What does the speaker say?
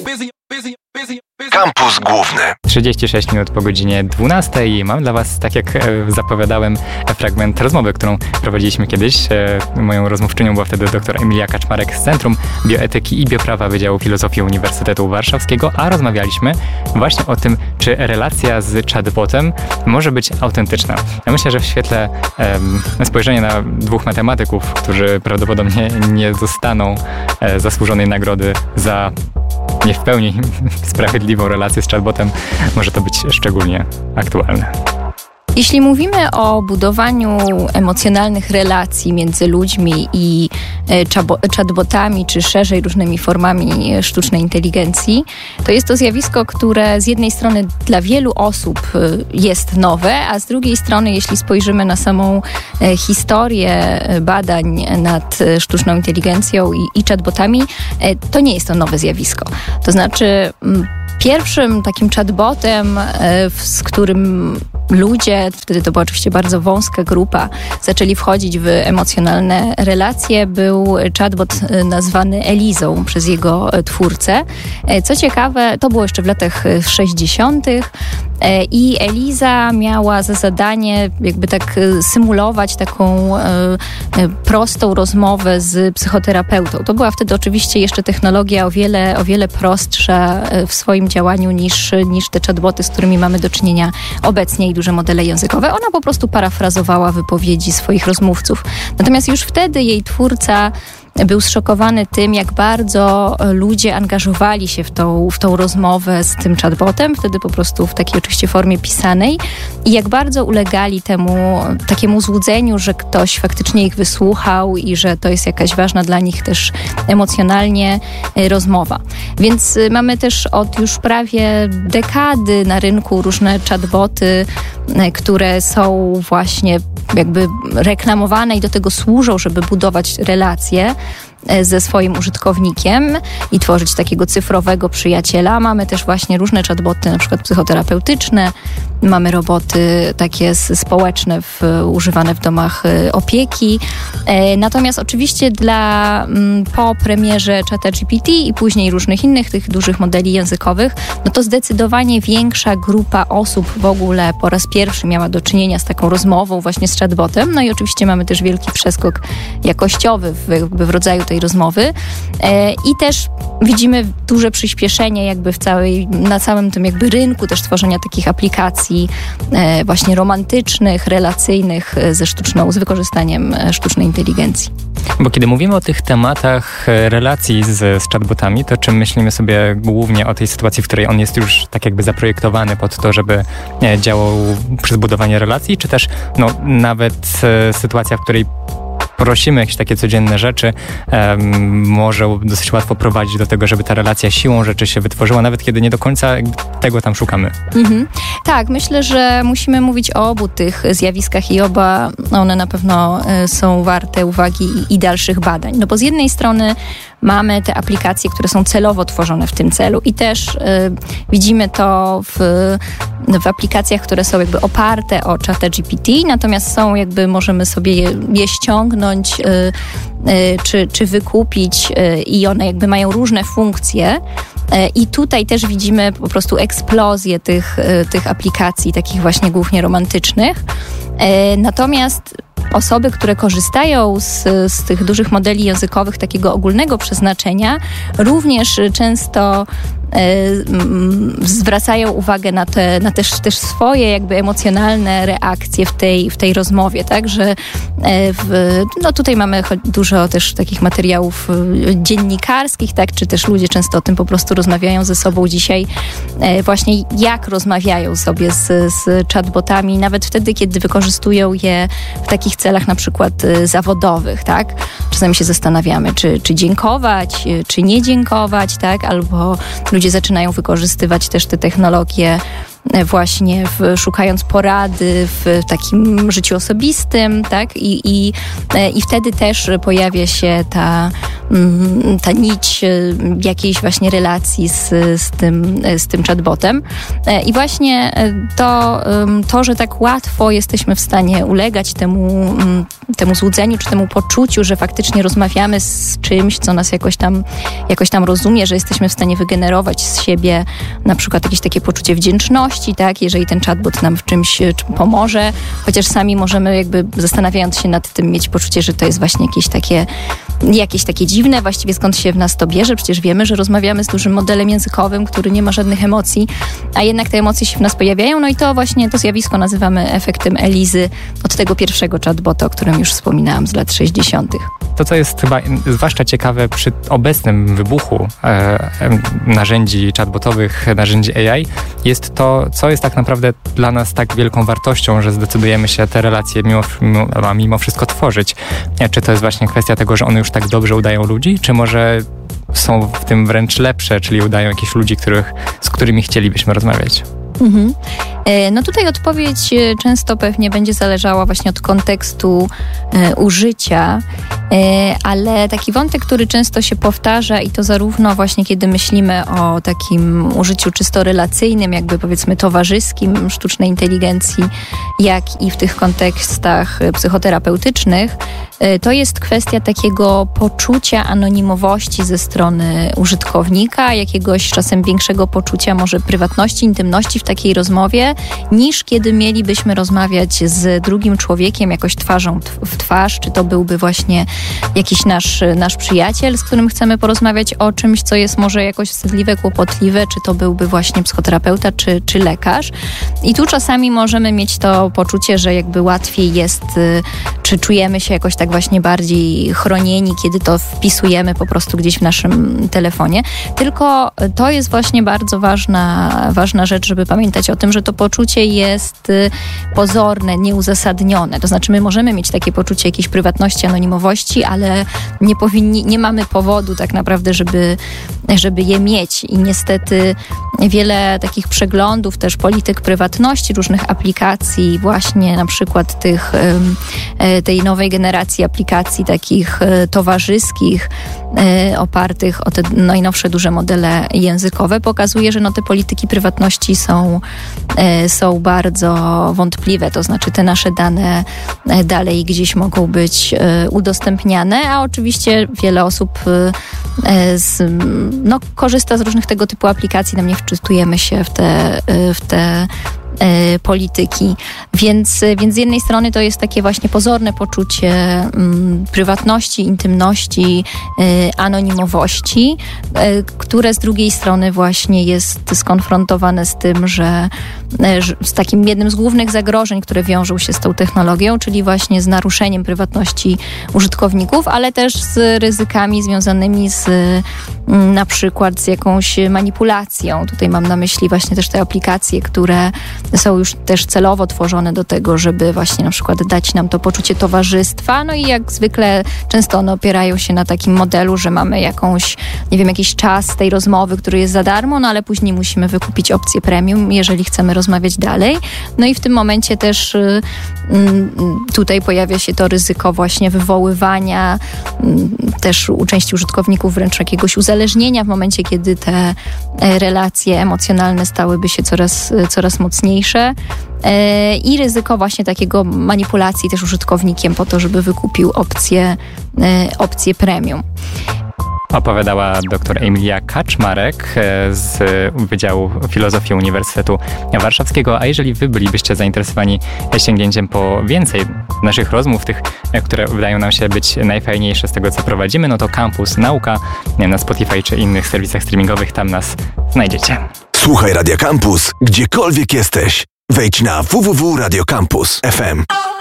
Kampus Główny. 36 minut po godzinie 12 i mam dla Was, tak jak zapowiadałem, fragment rozmowy, którą prowadziliśmy kiedyś. Moją rozmówczynią była wtedy dr Emilia Kaczmarek z Centrum Bioetyki i Bioprawa Wydziału Filozofii Uniwersytetu Warszawskiego, a rozmawialiśmy właśnie o tym, czy relacja z chatbotem może być autentyczna. Ja myślę, że w świetle spojrzenia na dwóch matematyków, którzy prawdopodobnie nie dostaną zasłużonej nagrody za nie w pełni sprawiedliwą relację z chatbotem, może to być szczególnie aktualne. Jeśli mówimy o budowaniu emocjonalnych relacji między ludźmi i chatbotami, czy szerzej różnymi formami sztucznej inteligencji, to jest to zjawisko, które z jednej strony dla wielu osób jest nowe, a z drugiej strony, jeśli spojrzymy na samą historię badań nad sztuczną inteligencją i chatbotami, to nie jest to nowe zjawisko. To znaczy, pierwszym takim chatbotem, z którym ludzie, wtedy to była oczywiście bardzo wąska grupa, zaczęli wchodzić w emocjonalne relacje, był chatbot nazwany Elizą przez jego twórcę. Co ciekawe, to było jeszcze w latach 60. I Eliza miała za zadanie jakby tak symulować taką prostą rozmowę z psychoterapeutą. To była wtedy oczywiście jeszcze technologia o wiele prostsza w swoim działaniu niż te chatboty, z którymi mamy do czynienia obecnie i duże modele językowe. Ona po prostu parafrazowała wypowiedzi swoich rozmówców. Natomiast już wtedy jej twórca był zszokowany tym, jak bardzo ludzie angażowali się w tą rozmowę z tym chatbotem, wtedy po prostu w takiej oczywiście formie pisanej, i jak bardzo ulegali temu takiemu złudzeniu, że ktoś faktycznie ich wysłuchał i że to jest jakaś ważna dla nich też emocjonalnie rozmowa. Więc mamy też od już prawie dekady na rynku różne chatboty, które są właśnie jakby reklamowane i do tego służą, żeby budować relacje ze swoim użytkownikiem i tworzyć takiego cyfrowego przyjaciela. Mamy też właśnie różne chatboty, na przykład psychoterapeutyczne, mamy roboty takie społeczne używane w domach opieki. Natomiast oczywiście po premierze ChatGPT i później różnych innych tych dużych modeli językowych, no to zdecydowanie większa grupa osób w ogóle po raz pierwszy miała do czynienia z taką rozmową właśnie z chatbotem. No i oczywiście mamy też wielki przeskok jakościowy w rodzaju tej rozmowy i też widzimy duże przyspieszenie jakby na całym tym jakby rynku też tworzenia takich aplikacji właśnie romantycznych, relacyjnych z wykorzystaniem sztucznej inteligencji. Bo kiedy mówimy o tych tematach relacji z chatbotami, to czy myślimy sobie głównie o tej sytuacji, w której on jest już tak jakby zaprojektowany pod to, żeby działał przez budowanie relacji, czy też nawet sytuacja, w której prosimy jakieś takie codzienne rzeczy, może dosyć łatwo prowadzić do tego, żeby ta relacja siłą rzeczy się wytworzyła, nawet kiedy nie do końca tego tam szukamy. Tak, myślę, że musimy mówić o obu tych zjawiskach i oba one na pewno są warte uwagi i dalszych badań. No bo z jednej strony mamy te aplikacje, które są celowo tworzone w tym celu i też widzimy to w aplikacjach, które są jakby oparte o ChatGPT, natomiast możemy sobie je ściągnąć czy wykupić i one jakby mają różne funkcje. I tutaj też widzimy po prostu eksplozję tych aplikacji, takich właśnie głównie romantycznych. Natomiast osoby, które korzystają z tych dużych modeli językowych takiego ogólnego przeznaczenia, również często zwracają uwagę na też swoje jakby emocjonalne reakcje w tej rozmowie, tak, że tutaj mamy dużo też takich materiałów dziennikarskich, tak, czy też ludzie często o tym po prostu rozmawiają ze sobą dzisiaj, właśnie jak rozmawiają sobie z chatbotami, nawet wtedy, kiedy wykorzystują je w takich celach na przykład zawodowych, tak. Czasami się zastanawiamy, czy dziękować, czy nie dziękować, tak, albo ludzie zaczynają wykorzystywać też te technologie właśnie szukając porady w takim życiu osobistym, tak? I wtedy też pojawia się ta nić jakiejś właśnie relacji z tym chatbotem. I właśnie to, że tak łatwo jesteśmy w stanie ulegać temu złudzeniu, czy temu poczuciu, że faktycznie rozmawiamy z czymś, co nas jakoś tam rozumie, że jesteśmy w stanie wygenerować z siebie na przykład jakieś takie poczucie wdzięczności, tak, jeżeli ten chatbot nam w czymś pomoże, chociaż sami możemy jakby zastanawiając się nad tym mieć poczucie, że to jest właśnie jakieś takie dziwne, właściwie skąd się w nas to bierze, przecież wiemy, że rozmawiamy z dużym modelem językowym, który nie ma żadnych emocji, a jednak te emocje się w nas pojawiają, no i to właśnie to zjawisko nazywamy efektem Elizy od tego pierwszego chatbota, o którym już wspominałam z lat 60. To, co jest chyba zwłaszcza ciekawe przy obecnym wybuchu narzędzi chatbotowych, narzędzi AI, jest to, co jest tak naprawdę dla nas tak wielką wartością, że zdecydujemy się te relacje mimo wszystko tworzyć. Czy to jest właśnie kwestia tego, że one już tak dobrze udają ludzi, czy może są w tym wręcz lepsze, czyli udają jakichś ludzi, z którymi chcielibyśmy rozmawiać? Mhm. No tutaj odpowiedź często pewnie będzie zależała właśnie od kontekstu użycia, ale taki wątek, który często się powtarza i to zarówno właśnie kiedy myślimy o takim użyciu czysto relacyjnym, jakby powiedzmy towarzyskim sztucznej inteligencji, jak i w tych kontekstach psychoterapeutycznych, to jest kwestia takiego poczucia anonimowości ze strony użytkownika, jakiegoś czasem większego poczucia może prywatności, intymności w takiej rozmowie, niż kiedy mielibyśmy rozmawiać z drugim człowiekiem jakoś twarzą w twarz, czy to byłby właśnie jakiś nasz przyjaciel, z którym chcemy porozmawiać o czymś, co jest może jakoś wstydliwe, kłopotliwe, czy to byłby właśnie psychoterapeuta, czy lekarz. I tu czasami możemy mieć to poczucie, że jakby łatwiej jest, czy czujemy się jakoś tak właśnie bardziej chronieni, kiedy to wpisujemy po prostu gdzieś w naszym telefonie. Tylko to jest właśnie bardzo ważna rzecz, żeby pamiętać o tym, że to poczucie jest pozorne, nieuzasadnione. To znaczy my możemy mieć takie poczucie jakiejś prywatności, anonimowości, ale nie mamy powodu tak naprawdę, żeby je mieć. I niestety wiele takich przeglądów, też polityk prywatności, różnych aplikacji, właśnie na przykład tej nowej generacji aplikacji takich towarzyskich, opartych o te najnowsze duże modele językowe, pokazuje, że te polityki prywatności są bardzo wątpliwe, to znaczy te nasze dane dalej gdzieś mogą być udostępniane, a oczywiście wiele osób korzysta z różnych tego typu aplikacji, nie wczytujemy się w te polityki. Więc z jednej strony to jest takie właśnie pozorne poczucie prywatności, intymności, anonimowości, które z drugiej strony właśnie jest skonfrontowane z tym, że z takim jednym z głównych zagrożeń, które wiążą się z tą technologią, czyli właśnie z naruszeniem prywatności użytkowników, ale też z ryzykami związanymi na przykład z jakąś manipulacją. Tutaj mam na myśli właśnie też te aplikacje, które są już też celowo tworzone do tego, żeby właśnie na przykład dać nam to poczucie towarzystwa. No i jak zwykle często one opierają się na takim modelu, że mamy jakiś czas tej rozmowy, który jest za darmo, ale później musimy wykupić opcję premium, jeżeli chcemy rozmawiać dalej. No i w tym momencie też tutaj pojawia się to ryzyko właśnie wywoływania też u części użytkowników wręcz jakiegoś uzależnienia w momencie, kiedy te relacje emocjonalne stałyby się coraz mocniejsze i ryzyko właśnie takiego manipulacji też użytkownikiem po to, żeby wykupił opcję premium. Opowiadała dr Emilia Kaczmarek z Wydziału Filozofii Uniwersytetu Warszawskiego. A jeżeli wy bylibyście zainteresowani sięgnięciem po więcej naszych rozmów, tych, które wydają nam się być najfajniejsze z tego, co prowadzimy, no to Campus Nauka na Spotify czy innych serwisach streamingowych, tam nas znajdziecie. Słuchaj Radia Campus, gdziekolwiek jesteś. Wejdź na www.radiocampus.fm.